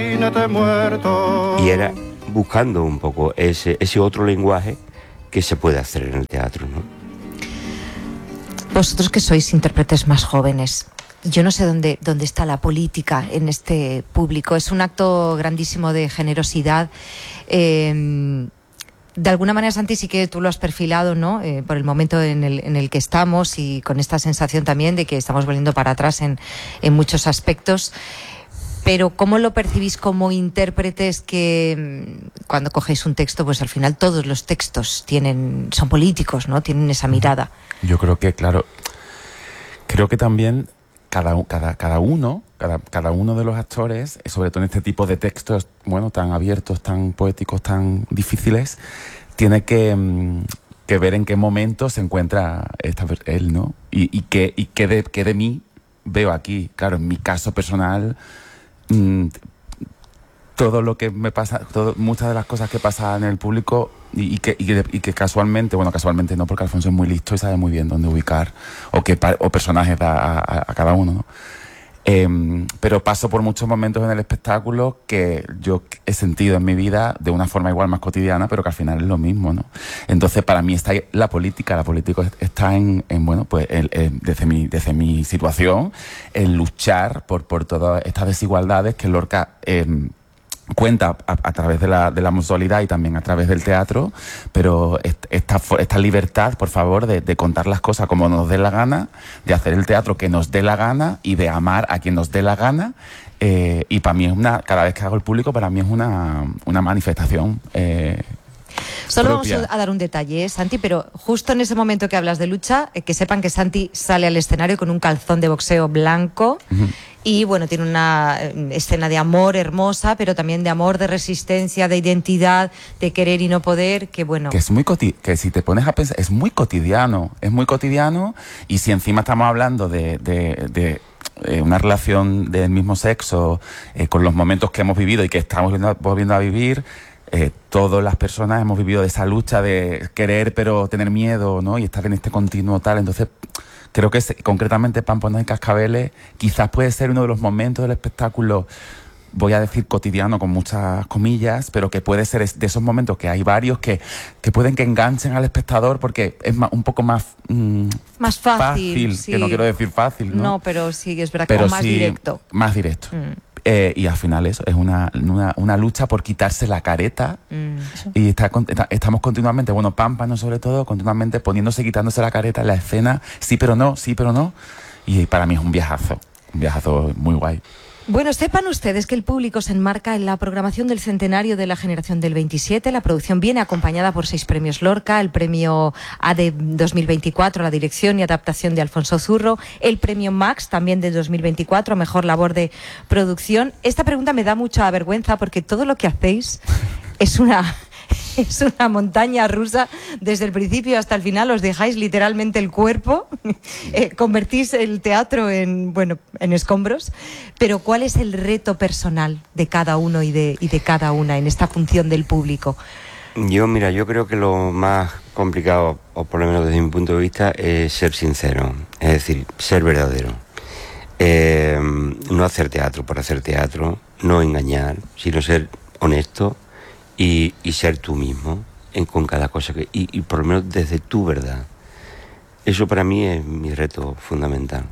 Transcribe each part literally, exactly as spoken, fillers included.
Y era buscando un poco ese, ese otro lenguaje que se puede hacer en el teatro, ¿no? Vosotros que sois intérpretes más jóvenes, yo no sé dónde, dónde está la política en este público. Es un acto grandísimo de generosidad. Eh, de alguna manera, Santi, sí que tú lo has perfilado, ¿no? Eh, por el momento en el, en el que estamos y con esta sensación también de que estamos volviendo para atrás en, en muchos aspectos. Pero ¿cómo lo percibís como intérpretes que cuando cogéis un texto, pues al final todos los textos tienen, son políticos, ¿no? Tienen esa mirada. Yo creo que, claro, creo que también cada, cada, cada uno, cada, cada uno de los actores, sobre todo en este tipo de textos, bueno, tan abiertos, tan poéticos, tan difíciles, tiene que, que ver en qué momento se encuentra esta, él, ¿no? Y, y qué y qué de, qué de mí veo aquí. Claro, en mi caso personal, todo lo que me pasa, todo, muchas de las cosas que pasan en el público y, y, que, y, que, y que casualmente, bueno, casualmente no, porque Alfonso es muy listo y sabe muy bien dónde ubicar o qué o personajes da a, a, a cada uno, ¿no? Eh, pero paso por muchos momentos en el espectáculo que yo he sentido en mi vida de una forma igual más cotidiana, pero que al final es lo mismo, ¿no? Entonces, para mí está la política, la política está en, en bueno, pues el, el, desde mi desde mi situación, en luchar por por todas estas desigualdades que Lorca eh, cuenta a, a través de la, de la mutualidad y también a través del teatro, pero esta, esta libertad, por favor, de, de contar las cosas como nos dé la gana, de hacer el teatro que nos dé la gana y de amar a quien nos dé la gana. Eh, y para mí es una, cada vez que hago el público, para mí es una, una manifestación eh, Solo propia. vamos a dar un detalle, ¿eh, Santi? Pero justo en ese momento que hablas de lucha, eh, que sepan que Santi sale al escenario con un calzón de boxeo blanco. Uh-huh. Y bueno, tiene una eh, escena de amor hermosa, pero también de amor, de resistencia, de identidad, de querer y no poder, que bueno... Que es muy coti- que si te pones a pensar, es muy cotidiano, es muy cotidiano, y si encima estamos hablando de... de, de eh, una relación del mismo sexo, eh, con los momentos que hemos vivido y que estamos volviendo a vivir... Eh, todas las personas hemos vivido de esa lucha de querer pero tener miedo, ¿no? Y estar en este continuo tal, entonces... Creo que es, concretamente Pamponas y Cascabeles quizás puede ser uno de los momentos del espectáculo, voy a decir cotidiano con muchas comillas, pero que puede ser de esos momentos que hay varios que, que pueden que enganchen al espectador porque es más, un poco más... Mmm, más fácil, fácil sí. Que no quiero decir fácil, ¿no? No, pero sí, es verdad, pero como más sí, directo. Más directo. Mm. Eh, y al final eso es una, una, una lucha por quitarse la careta mm. y está, está, estamos continuamente, bueno, Pámpano sobre todo, continuamente poniéndose, quitándose la careta en la escena, sí pero no, sí pero no, y para mí es un viajazo, un viajazo muy guay. Bueno, sepan ustedes que el público se enmarca en la programación del centenario de la generación del veintisiete. La producción viene acompañada por seis premios Lorca, el premio A D E dos mil veinticuatro a la dirección y adaptación de Alfonso Zurro, el premio Max también de dos mil veinticuatro, mejor labor de producción. Esta pregunta me da mucha vergüenza porque todo lo que hacéis es una... es una montaña rusa desde el principio hasta el final, os dejáis literalmente el cuerpo, eh, convertís el teatro en, bueno, en escombros, pero ¿cuál es el reto personal de cada uno y de, y de cada una en esta función del público? Yo, mira, yo creo que lo más complicado, o por lo menos desde mi punto de vista, es ser sincero, es decir, ser verdadero. Eh, no hacer teatro por hacer teatro, no engañar, sino ser honesto. Y, y ser tú mismo en, con cada cosa, que y, y por lo menos desde tu verdad. Eso para mí es mi reto fundamental.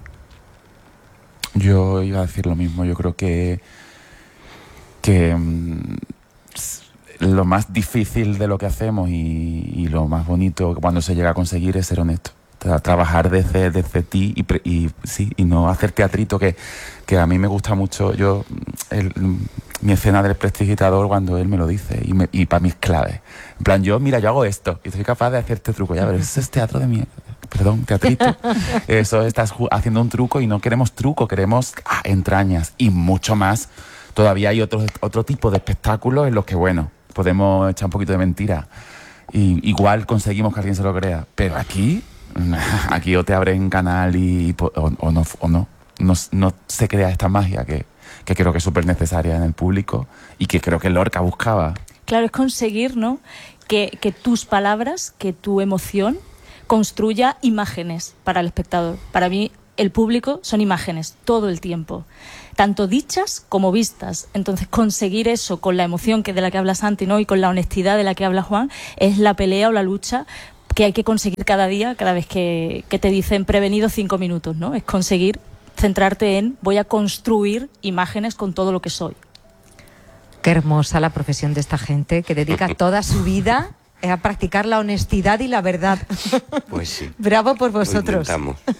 Yo iba a decir lo mismo, yo creo que, que mmm, lo más difícil de lo que hacemos y, y lo más bonito cuando se llega a conseguir es ser honesto. Trabajar desde, desde ti y, y, sí, y no hacer teatrito, que, que a mí me gusta mucho. Yo el, mi escena del prestidigitador, cuando él me lo dice y, me, y para mí es clave. En plan, yo, mira, yo hago esto y soy capaz de hacer este truco. Ya, pero eso es teatro de mierda. Perdón, teatrito. Eso, estás haciendo un truco y no queremos truco, queremos ah, entrañas y mucho más. Todavía hay otro, otro tipo de espectáculos en los que, bueno, podemos echar un poquito de mentira. Y igual conseguimos que alguien se lo crea. Pero aquí... Aquí o te abren canal y o, o, no, o no, no, no se crea esta magia que, que creo que es súper necesaria en el público y que creo que Lorca buscaba. Claro, es conseguir, ¿no?, que, que tus palabras, que tu emoción construya imágenes para el espectador. Para mí el público son imágenes todo el tiempo. tanto dichas como vistas. Entonces, conseguir eso con la emoción que de la que habla Santi, ¿no? Y con la honestidad de la que habla Juan, es la pelea o la lucha que hay que conseguir cada día, cada vez que, que te dicen prevenido cinco minutos, ¿no? Es conseguir centrarte en voy a construir imágenes con todo lo que soy. Qué hermosa la profesión de esta gente que dedica toda su vida a practicar la honestidad y la verdad. Pues sí. Bravo por vosotros.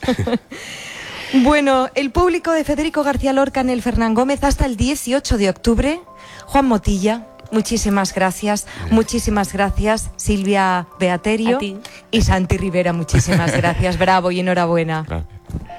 Bueno, el público de Federico García Lorca en el Fernán Gómez hasta el dieciocho de octubre. Juan Motilla, muchísimas gracias. gracias. Muchísimas gracias, Silvia Beaterio. A ti. Y Santi Rivera, muchísimas gracias. Bravo y enhorabuena. Gracias.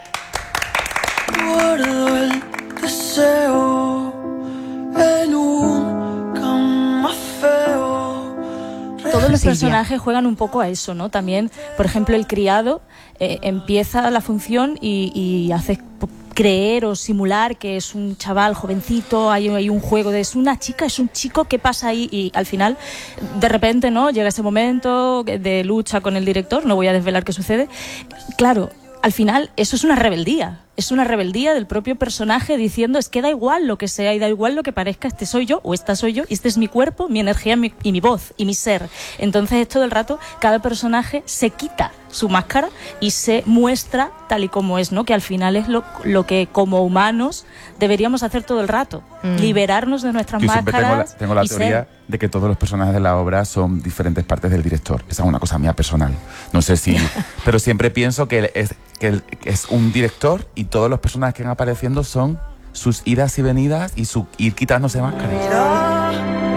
Guardo el deseo en un cama feo. Todos los Silvia. personajes juegan un poco a eso, ¿no? También, por ejemplo, el criado eh, empieza la función y, y hace creer o simular que es un chaval jovencito, hay, hay un juego de es una chica, es un chico, ¿qué pasa ahí? Y al final, de repente, ¿no? Llega ese momento de lucha con el director, no voy a desvelar qué sucede. Claro, al final eso es una rebeldía. Es una rebeldía del propio personaje diciendo es que da igual lo que sea y da igual lo que parezca, este soy yo o esta soy yo y este es mi cuerpo, mi energía mi, y mi voz y mi ser. Entonces es todo el rato, cada personaje se quita su máscara y se muestra tal y como es, ¿no? Que al final es lo, lo que como humanos deberíamos hacer todo el rato, mm. liberarnos de nuestras Yo siempre máscaras. Tengo la, tengo la y teoría ser. de que todos los personajes de la obra son diferentes partes del director. Esa es una cosa mía personal. No sé si... pero siempre pienso que es, que es un director y todos los personajes que van apareciendo son sus idas y venidas y su ir quitándose máscaras.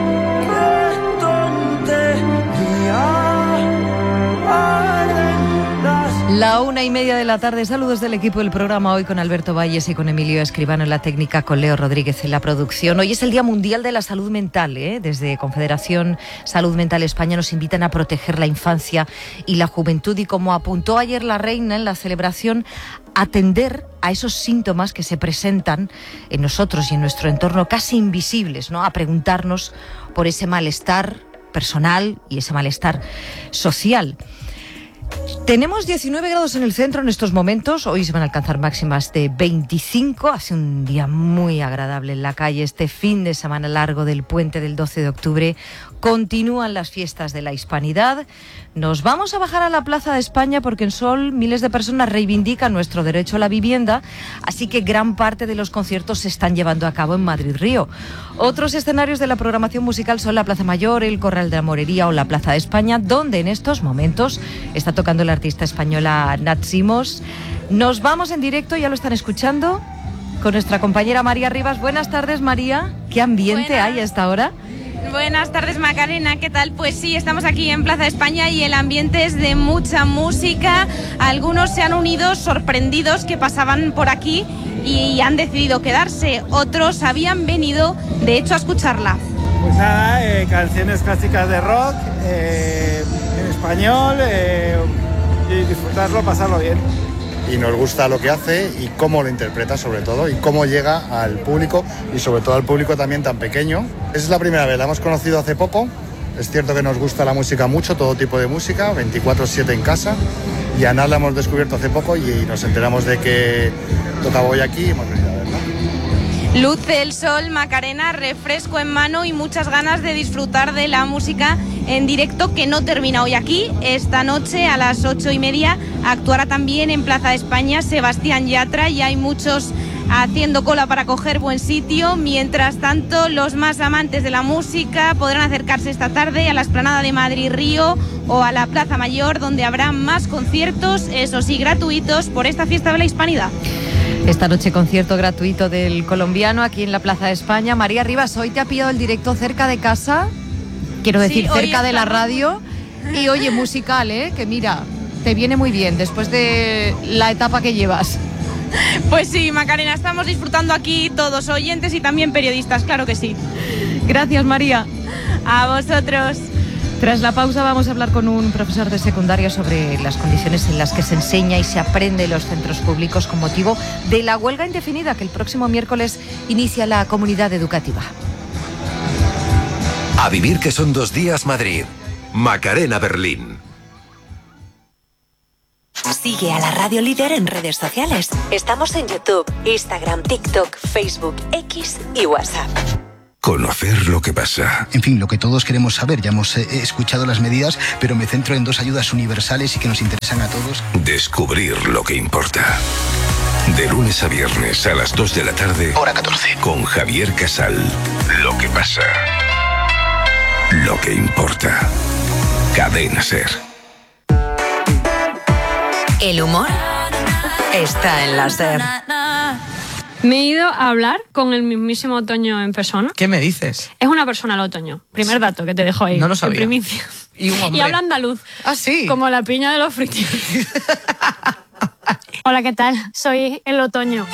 La una y media de la tarde. Saludos del equipo del programa hoy con Alberto Valles y con Emilio Escribano en la técnica, con Leo Rodríguez en la producción. Hoy es el Día Mundial de la Salud Mental, ¿eh? Desde Confederación Salud Mental España nos invitan a proteger la infancia y la juventud y, como apuntó ayer la reina en la celebración, atender a esos síntomas que se presentan en nosotros y en nuestro entorno casi invisibles, ¿no? A preguntarnos por ese malestar personal y ese malestar social. Tenemos diecinueve grados en el centro en estos momentos. Hoy se van a alcanzar máximas de veinticinco. Hace un día muy agradable en la calle. Este fin de semana largo del puente del doce de octubre continúan las fiestas de la Hispanidad. Nos vamos a bajar a la Plaza de España porque en Sol miles de personas reivindican nuestro derecho a la vivienda, así que gran parte de los conciertos se están llevando a cabo en Madrid-Río. Otros escenarios de la programación musical son la Plaza Mayor, el Corral de la Morería o la Plaza de España, donde en estos momentos está tocando la artista española Nat Simos. Nos vamos en directo, ya lo están escuchando, con nuestra compañera María Rivas. Buenas tardes, María. ¿Qué ambiente Buenas. hay a esta hora? Buenas tardes, Macarena, ¿qué tal? Pues sí, estamos aquí en Plaza de España y el ambiente es de mucha música. Algunos se han unido sorprendidos que pasaban por aquí y han decidido quedarse. Otros habían venido, de hecho, a escucharla. Pues nada, eh, canciones clásicas de rock, eh, en español, eh, y disfrutarlo, pasarlo bien. Y nos gusta lo que hace y cómo lo interpreta, sobre todo, y cómo llega al público, y sobre todo al público también tan pequeño. Esa es la primera vez, la hemos conocido hace poco. Es cierto que nos gusta la música mucho, todo tipo de música, veinticuatro siete en casa, y a Nat la hemos descubierto hace poco y nos enteramos de que tocaba hoy aquí y hemos venido a verla. Luce el sol, Macarena, refresco en mano y muchas ganas de disfrutar de la música en directo, que no termina hoy aquí. Esta noche a las ocho y media actuará también en Plaza de España Sebastián Yatra y hay muchos haciendo cola para coger buen sitio. Mientras tanto, los más amantes de la música podrán acercarse esta tarde a la explanada de Madrid-Río o a la Plaza Mayor, donde habrá más conciertos, eso sí, gratuitos por esta fiesta de la Hispanidad. Esta noche concierto gratuito del colombiano aquí en la Plaza de España. María Rivas, hoy te ha pillado el directo cerca de casa, quiero decir, sí, cerca de la radio, y oye, musical, ¿eh? Que mira, te viene muy bien después de la etapa que llevas. Pues sí, Macarena, estamos disfrutando aquí todos, oyentes y también periodistas, claro que sí. Gracias, María. A vosotros. Tras la pausa vamos a hablar con un profesor de secundaria sobre las condiciones en las que se enseña y se aprende en los centros públicos con motivo de la huelga indefinida que el próximo miércoles inicia la comunidad educativa. A vivir que son dos días Madrid. Macarena Berlín. Sigue a la Radio Líder en redes sociales. Estamos en YouTube, Instagram, TikTok, Facebook, X y WhatsApp. Conocer lo que pasa. En fin, lo que todos queremos saber. Ya hemos eh, escuchado las medidas, pero me centro en dos ayudas universales y que nos interesan a todos. Descubrir lo que importa. De lunes a viernes a las dos de la tarde. Hora catorce. Con Javier Casal. Lo que pasa. Lo que importa. Cadena SER. El humor está en la SER. Me he ido a hablar con el mismísimo Otoño en persona. ¿Qué me dices? Es una persona el Otoño. Primer dato que te dejo ahí. No lo sabía. En primicia. Y un hombre. Y habla andaluz. ¿Ah, sí? Como la piña de los fritos. Hola, ¿qué tal? Soy el Otoño.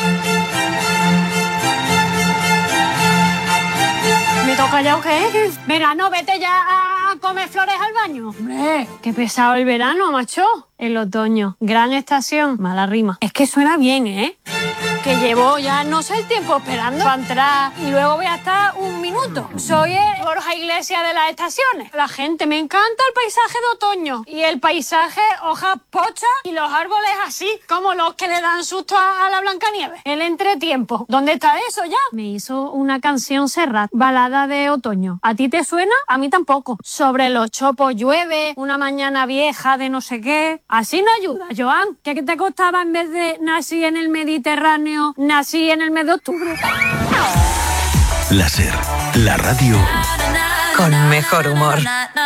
¿Me toca ya o qué? Verano, vete ya a comer flores al baño. Hombre, qué pesado el verano, macho. El otoño, gran estación, mala rima. Es que suena bien, ¿eh? Que llevo ya no sé el tiempo esperando para entrar y luego voy a estar un minuto. Soy el Borja Iglesias de las estaciones. La gente, me encanta el paisaje de otoño. Y el paisaje, hojas pochas y los árboles así, como los que le dan susto a, a la Blancanieves. El entretiempo. ¿Dónde está eso ya? Me hizo una canción Serrat, balada de otoño. ¿A ti te suena? A mí tampoco. Sobre los chopos llueve, una mañana vieja de no sé qué. Así no ayuda, Joan. ¿Qué te costaba en vez de nací en el Mediterráneo, nací en el mes de octubre? La SER, la radio con mejor humor.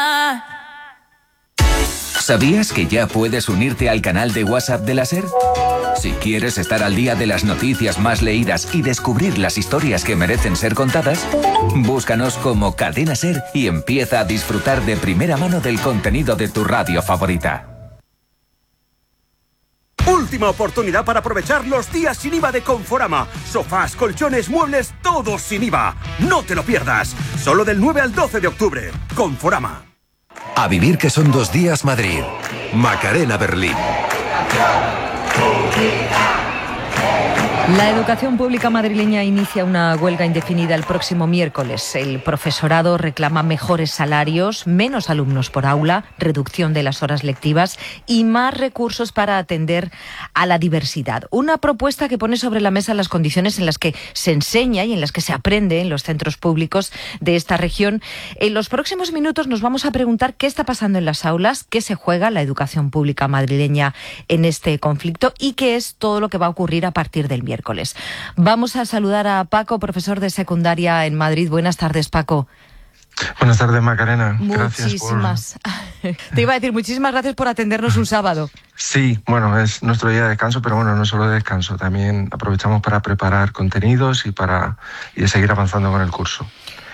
¿Sabías que ya puedes unirte al canal de WhatsApp de la SER? Si quieres estar al día de las noticias más leídas y descubrir las historias que merecen ser contadas, búscanos como Cadena SER y empieza a disfrutar de primera mano del contenido de tu radio favorita. Última oportunidad para aprovechar los días sin I V A de Conforama. Sofás, colchones, muebles, todos sin I V A. No te lo pierdas. Solo del nueve al doce de octubre. Conforama. A vivir que son dos días Madrid. Macarena, Berlín. La educación pública madrileña inicia una huelga indefinida el próximo miércoles. El profesorado reclama mejores salarios, menos alumnos por aula, reducción de las horas lectivas y más recursos para atender a la diversidad. Una propuesta que pone sobre la mesa las condiciones en las que se enseña y en las que se aprende en los centros públicos de esta región. En los próximos minutos nos vamos a preguntar qué está pasando en las aulas, qué se juega la educación pública madrileña en este conflicto y qué es todo lo que va a ocurrir a partir del miércoles. Miércoles. Vamos a saludar a Paco, profesor de secundaria en Madrid. Buenas tardes, Paco. Buenas tardes, Macarena. Muchísimas. Por... Te iba a decir, muchísimas gracias por atendernos un sábado. Sí, bueno, es nuestro día de descanso, pero bueno, no solo de descanso, también aprovechamos para preparar contenidos y para y seguir avanzando con el curso.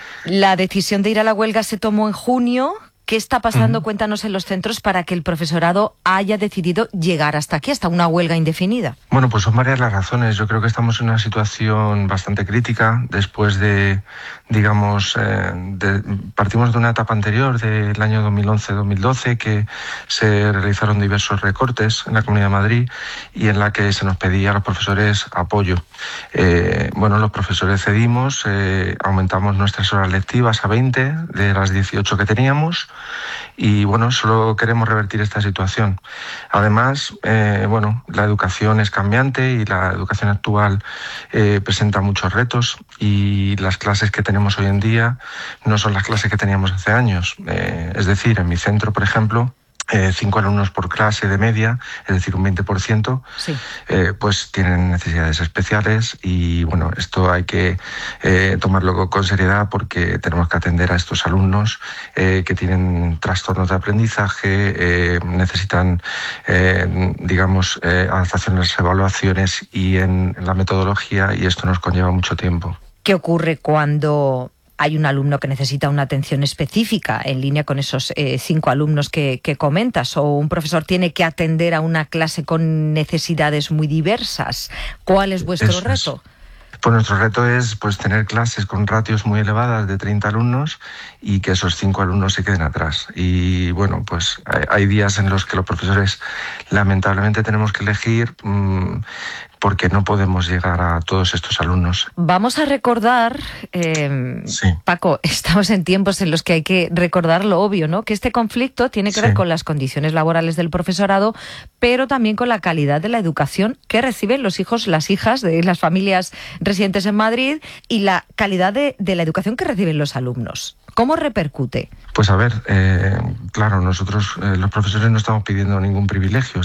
La decisión de ir a la huelga se tomó en junio. ¿Qué está pasando? Uh-huh. Cuéntanos en los centros para que el profesorado haya decidido llegar hasta aquí, hasta una huelga indefinida. Bueno, pues son varias las razones. Yo creo que estamos en una situación bastante crítica después de, digamos, eh, de, partimos de una etapa anterior del año dos mil once dos mil doce que se realizaron diversos recortes en la Comunidad de Madrid y en la que se nos pedía a los profesores apoyo. Eh, bueno, los profesores cedimos, eh, aumentamos nuestras horas lectivas a veinte de las dieciocho que teníamos. Y bueno, solo queremos revertir esta situación. Además, eh, bueno, la educación es cambiante y la educación actual eh, presenta muchos retos y las clases que tenemos hoy en día no son las clases que teníamos hace años. Eh, es decir, en mi centro, por ejemplo, Eh, cinco alumnos por clase de media, es decir, un veinte por ciento, sí. eh, pues tienen necesidades especiales y bueno, esto hay que eh, tomarlo con seriedad porque tenemos que atender a estos alumnos eh, que tienen trastornos de aprendizaje, eh, necesitan, eh, digamos, eh, adaptación a las evaluaciones y en, en la metodología y esto nos conlleva mucho tiempo. ¿Qué ocurre cuando hay un alumno que necesita una atención específica en línea con esos eh, cinco alumnos que, que comentas, o un profesor tiene que atender a una clase con necesidades muy diversas? ¿Cuál es vuestro Eso reto? Es. Pues nuestro reto es pues tener clases con ratios muy elevadas de treinta alumnos y que esos cinco alumnos se queden atrás. Y bueno, pues hay, hay días en los que los profesores lamentablemente tenemos que elegir mmm, porque no podemos llegar a todos estos alumnos. Vamos a recordar, eh, Sí. Paco, estamos en tiempos en los que hay que recordar lo obvio, ¿no? Que este conflicto tiene que Sí. ver con las condiciones laborales del profesorado, pero también con la calidad de la educación que reciben los hijos, las hijas de las familias residentes en Madrid y la calidad de, de la educación que reciben los alumnos. ¿Cómo repercute? Pues a ver, eh, claro, nosotros eh, los profesores no estamos pidiendo ningún privilegio.